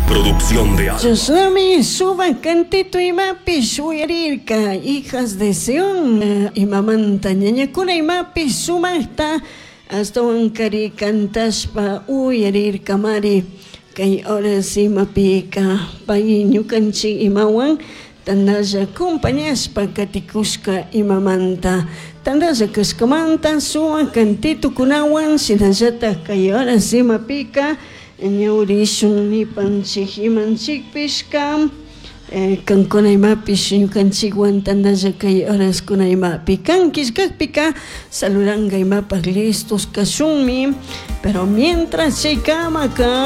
Producción de alma. Susami suba cantito imapis uyarirka hijas de Sion imamanta ñañakuna imapis sumaqta astawan kari kantashpa uyarirka mari kay horas imapika pay ñukanchik imawan tandalla acompañashpa katikushka imamanta tandalla kashkamanta suwa cantito kunawan shinallata kay horas imapika ñawrishun nipanchik imanchikpishka kankuna imapish ñukanchikwan tandalla kay horaskuna imapi kankishkakpika saludanga imapak listos kashunmi pero mientras chaykamaka